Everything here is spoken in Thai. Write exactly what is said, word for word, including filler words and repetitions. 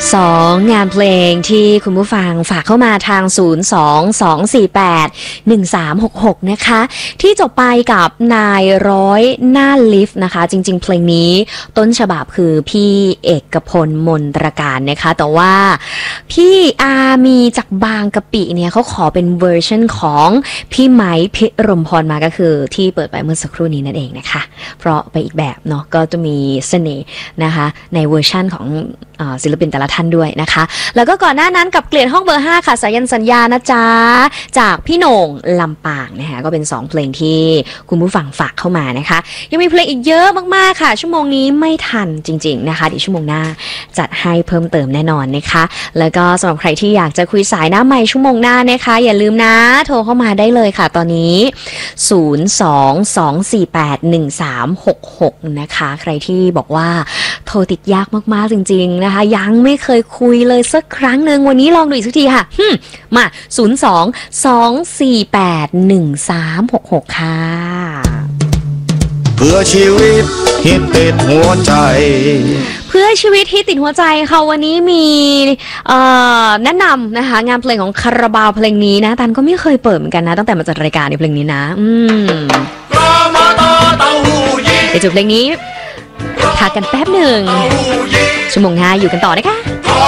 สองงานเพลงที่คุณผู้ฟังฝากเข้ามาทาง ศูนย์ สอง สอง สี่ แปด หนึ่ง สาม หก หก นะคะที่จบไปกับนายร้อยหน้าลิฟต์นะคะจริงๆเพลงนี้ต้นฉบับคือพี่เอกพลมนตรการนะคะแต่ว่าพี่อามีจากบางกะปิเนี่ยเขาขอเป็นเวอร์ชันของพี่ไม้พิรมพรมาก็คือที่เปิดไปเมื่อสักครู่นี้นั่นเองนะคะเพราะไปอีกแบบเนาะก็จะมีเสน่ห์นะคะในเวอร์ชันของศิลปินแต่ละท่านด้วยนะคะแล้วก็ก่อนหน้านั้นกับเกลียดห้องเบอร์ห้าค่ะสายันสัญญานะจ๊ะจากพี่โหน่งลำปางนะคะก็เป็นสองเพลงที่คุณผู้ฟังฝากเข้ามานะคะยังมีเพลงอีกเยอะมากๆค่ะชั่วโมงนี้ไม่ทันจริงๆนะคะเดี๋ยวชั่วโมงหน้าจัดให้เพิ่มเติมแน่นอนนะคะแล้วก็สำหรับใครที่อยากจะคุยสายหน้าไมค์ชั่วโมงหน้านะคะอย่าลืมนะโทรเข้ามาได้เลยค่ะตอนนี้ศูนย์ สอง สอง สี่ แปด หนึ่ง สาม หก หกนะคะใครที่บอกว่าโทรติดยากมากๆจริงๆนะคะยังไม่เคยคุยเลยสักครั้งหนึ่งวันนี้ลองดูอีกสักทีค่ะมาศูนย์ สอง สอง สี่ แปด หนึ่ง สาม หก หกค่ะเพื่อชีวิตที่ติดหัวใจเพื่อชีวิตที่ติดหัวใจค่ะวันนี้มีแนะนำนะคะงานเพลงของคาราบาวเพลงนี้นะตันก็ไม่เคยเปิดเหมือนกันนะตั้งแต่มาจัดรายการในเพลงนี้นะอืมเดี๋ยวจบเพลงนี้พักกันแป๊บหนึ่งชั่วโมงหน้าอยู่กันต่อนะคะ